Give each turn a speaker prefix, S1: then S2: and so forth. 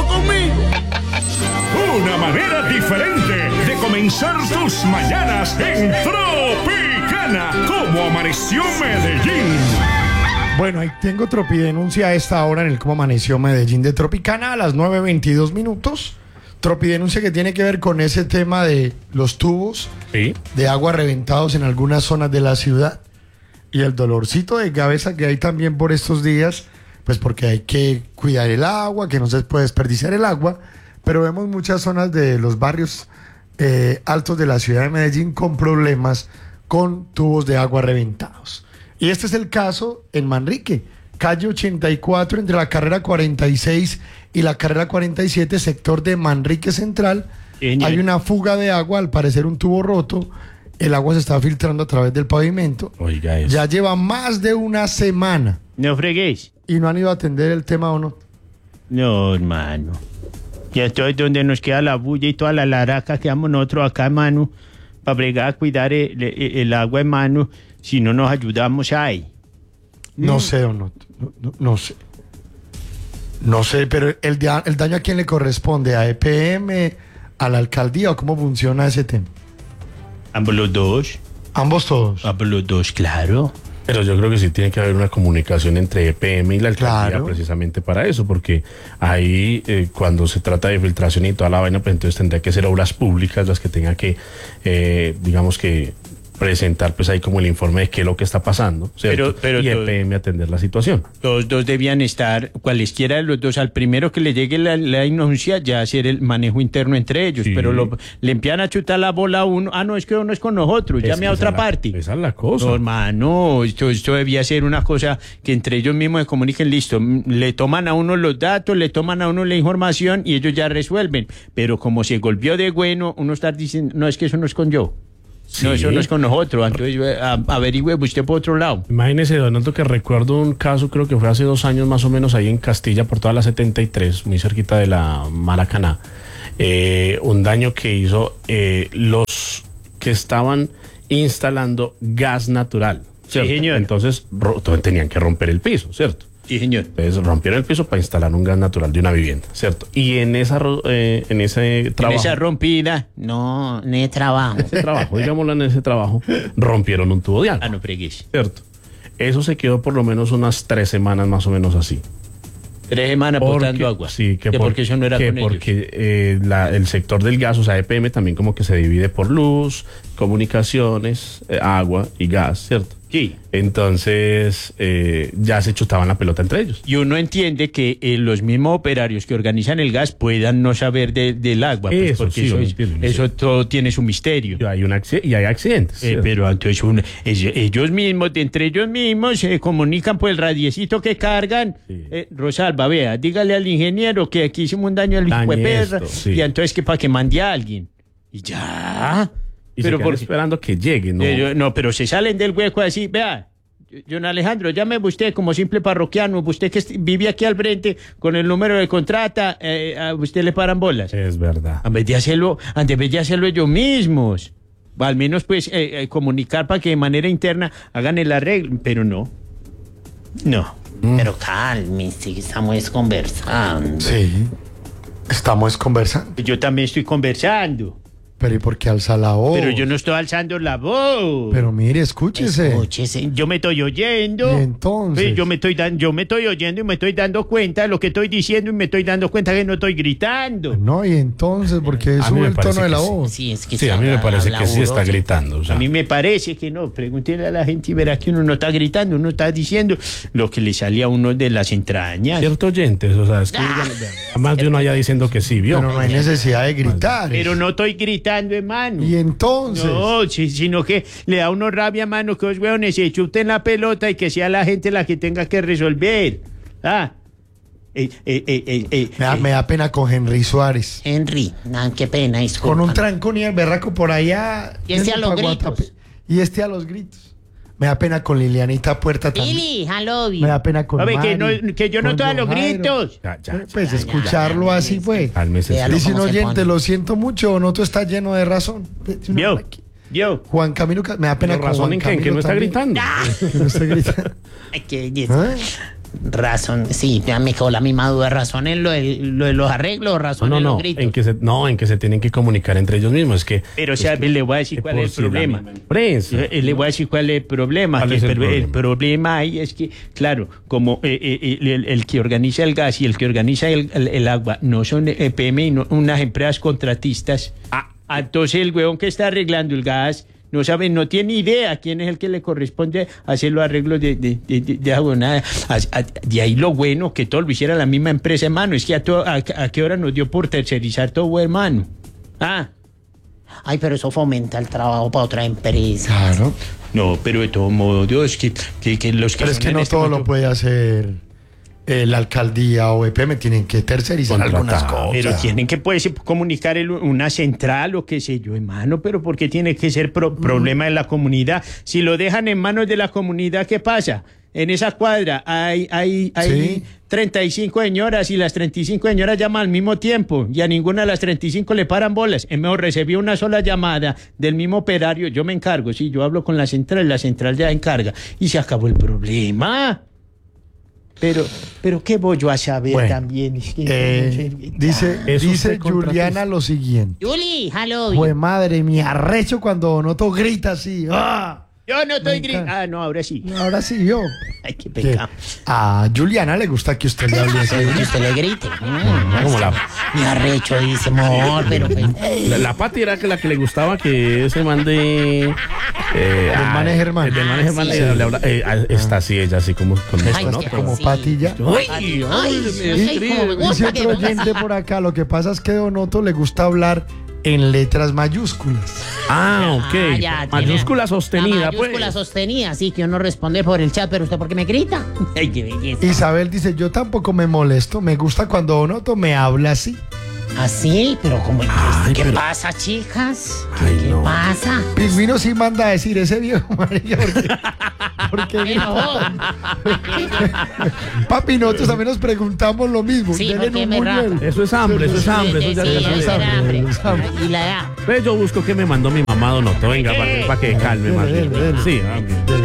S1: conmigo.
S2: Una manera diferente de comenzar tus mañanas en Tropicana. ¿Cómo amaneció Medellín?
S3: Bueno, ahí tengo Tropidenuncia a esta hora en el Cómo Amaneció Medellín de Tropicana a las 9:22 minutos. Tropidenuncia que tiene que ver con ese tema de los tubos de agua reventados en algunas zonas de la ciudad y el dolorcito de cabeza que hay también por estos días, pues porque hay que cuidar el agua, que no se puede desperdiciar el agua, pero vemos muchas zonas de los barrios altos de la ciudad de Medellín con problemas con tubos de agua reventados. Y este es el caso en Manrique, calle 84 entre la carrera 46 y la carrera 47, sector de Manrique Central. Hay una fuga de agua, al parecer un tubo roto, el agua se está filtrando a través del pavimento.
S4: Oiga eso.
S3: Ya lleva más de una semana.
S5: No freguéis.
S3: ¿Y no han ido a atender el tema o no?
S5: No, hermano. Ya estoy donde nos queda la bulla y toda la laraca que damos nosotros acá, hermano, para bregar a cuidar el agua, hermano, si no nos ayudamos ahí.
S3: No sé o no sé. No sé, pero el daño a quién le corresponde, ¿a EPM, a la alcaldía o cómo funciona ese tema?
S5: Ambos los dos.
S3: Ambos todos.
S5: Ambos los dos, claro.
S4: Pero yo creo que sí tiene que haber una comunicación entre EPM y la alcaldía precisamente para eso, porque ahí cuando se trata de filtración y toda la vaina, pues entonces tendría que ser obras públicas las que tengan que, digamos que presentar pues ahí como el informe de qué es lo que está pasando, ¿cierto? Pero y EPM atender la situación.
S5: Los dos debían estar, cualesquiera de los dos, al primero que le llegue la denuncia, ya hacer el manejo interno entre ellos, sí. Pero le empiezan a chutar la bola a uno, no, es que uno es con nosotros, llame a otra parte.
S4: Esa es la cosa.
S5: No, hermano, esto debía ser una cosa que entre ellos mismos se comuniquen, listo, le toman a uno los datos, le toman a uno la información y ellos ya resuelven, pero como se golpeó de bueno, uno está diciendo, no, es que eso no es con yo. Sí. No, eso no es con nosotros, entonces averigüe usted por otro lado.
S4: Imagínese, Donato, que recuerdo un caso, creo que fue hace 2 años más o menos, ahí en Castilla, por toda la 73, muy cerquita de la Maracaná, un daño que hizo los que estaban instalando gas natural, ¿cierto? Sí, señor. Entonces tenían que romper el piso, ¿cierto?
S5: Sí, señor.
S4: Entonces rompieron el piso para instalar un gas natural de una vivienda, ¿cierto? Y en ese trabajo...
S5: En esa rompida, no, en ese trabajo.
S4: Digámoslo, en ese trabajo, rompieron un tubo de agua.
S5: No fregues.
S4: ¿Cierto? Eso se quedó por lo menos unas 3 semanas más o menos así.
S5: 3 semanas botando agua.
S4: Sí,
S5: porque eso no era con
S4: porque el sector del gas, o sea, EPM también como que se divide por luz, comunicaciones, agua y gas, ¿cierto?
S5: Sí.
S4: Entonces ya se chutaban la pelota entre ellos.
S5: Y uno entiende que los mismos operarios que organizan el gas puedan no saber del agua, pues,
S4: eso,
S5: porque
S4: sí,
S5: eso todo tiene su misterio.
S4: Y hay accidentes.
S5: Pero entonces ellos mismos, entre ellos mismos, se comunican por el radiecito que cargan. Sí. Rosalba, vea, dígale al ingeniero que aquí hicimos un daño al hijo de perra. Sí. Y entonces que para que mande a alguien. Y ya...
S4: Y pero esperando que llegue, ¿no?
S5: No, pero se salen del hueco así, vea, John Alejandro, llame usted como simple parroquiano, usted que vive aquí al frente con el número de contrata, a usted le paran bolas.
S4: Es verdad.
S5: En vez de hacerlo ellos mismos, al menos pues comunicar para que de manera interna hagan el arreglo, pero no.
S6: Pero cálmese, estamos conversando.
S3: Sí, estamos conversando.
S5: Yo también estoy conversando.
S3: Pero ¿y por qué alza la voz?
S5: Pero yo no estoy alzando la voz.
S3: Pero mire, escúchese.
S5: Yo me estoy oyendo.
S3: ¿Y entonces?
S5: Sí, yo me estoy oyendo y me estoy dando cuenta de lo que estoy diciendo y me estoy dando cuenta que no estoy gritando.
S3: No, y entonces, ¿por qué sube el tono de la voz?
S6: Sí, es que
S4: sí, a mí me parece que sí está gritando. O sea.
S5: A mí me parece que no. Pregúntele a la gente y verá que uno no está gritando, uno está diciendo lo que le sale a uno de las entrañas.
S4: Cierto oyentes, o sea, es que además de uno allá diciendo que sí, vio.
S3: Pero no hay necesidad de gritar.
S5: Pero no estoy gritando, hermano.
S3: Y entonces.
S5: No, sino que le da a uno rabia, hermano, que los hueones se chuten la pelota y que sea la gente la que tenga que resolver.
S3: Me da pena con Henry Suárez.
S6: Henry, qué pena, disculpa.
S3: Con un trancón y el berraco por allá.
S6: Y a los gritos.
S3: Y a los gritos. Me da pena con Lilianita Puerta también.
S6: Lili, hello.
S3: Me da pena con Mari,
S5: que yo no estoy a los gritos.
S3: Pues escucharlo así fue. Dice un oyente, lo siento mucho, no tú estás lleno de razón.
S5: Yo.
S3: Juan Camilo, me da pena con
S4: razón
S3: Juan
S4: en
S3: Camilo
S4: que no está gritando.
S3: Que no está gritando.
S6: Ay, qué belleza. Razón, sí, ya me quedó la misma duda. ¿Razón en lo de los arreglos, razón en los gritos?
S4: En que se tienen que comunicar entre ellos mismos. Es que,
S5: pero, o sea, le voy a decir cuál es el problema. Le voy a decir cuál es el problema. El problema ahí es que, claro, como el que organiza el gas y el que organiza el agua no son EPM y no unas empresas contratistas, entonces el huevón que está arreglando el gas no sabe, no tiene idea quién es el que le corresponde hacer los arreglos de agua. Nada. De ahí lo bueno que todo lo hiciera la misma empresa, hermano. Es que a qué hora nos dio por tercerizar todo, hermano.
S6: Ay, pero eso fomenta el trabajo para otra empresa.
S3: Claro.
S5: No, pero de todo modo, Dios, que los que...
S3: Pero es que no todo lo puede hacer la alcaldía o EPM, tienen que tercerizar algunas cosas.
S5: Pero tienen que comunicar una central o qué sé yo, hermano, pero ¿por qué tiene que ser problema de la comunidad? Si lo dejan en manos de la comunidad, ¿qué pasa? En esa cuadra hay 35 señoras y las 35 señoras llaman al mismo tiempo y a ninguna de las 35 le paran bolas. Es mejor recibir una sola llamada del mismo operario. Yo me encargo, sí, yo hablo con la central ya encarga y se acabó el problema. Pero ¿qué voy yo a saber también? Es que
S3: dice Juliana lo siguiente.
S6: Juli, hello.
S3: Pues madre, me arrecho cuando Noto grita así. ¡Ah!
S5: Yo no estoy gritando. No, ahora sí.
S3: Ahora sí, yo.
S6: Ay, qué pecado.
S3: A Juliana le gusta que usted le hable así.
S6: Que usted le grite.
S4: Como
S6: Me arrecho, dice, amor, pero...
S4: La Pati era la que le gustaba que ese man de...
S3: del man es Germán.
S4: Del man es Germán le habla... está así, ella así como... Con
S6: Ay,
S4: esto, ¿no?
S3: Como Patilla.
S6: Ay, como me gusta
S3: Dice otro oyente por acá, lo que pasa es que Donoto le gusta hablar en letras mayúsculas.
S4: Ok. Mayúscula sostenida,
S6: mayúscula sostenida, sí, que uno responde por el chat, pero ¿usted por qué me grita? Ay, qué belleza.
S3: Isabel dice, yo tampoco me molesto, me gusta cuando Donoto me habla así.
S6: ¿Así? Pero ¿cómo? ¿Qué pasa, chicas? ¿Qué pasa?
S3: Pingüino sí manda a decir ese viejo marica, porque papi, nosotros también nos preguntamos lo mismo.
S6: Sí, porque me rapa.
S4: Eso es hambre, eso es hambre. Eso ya es
S6: hambre. Y la edad.
S4: Yo busco que me mandó mi mamá Donoto. Venga, para que calme más bien. Sí,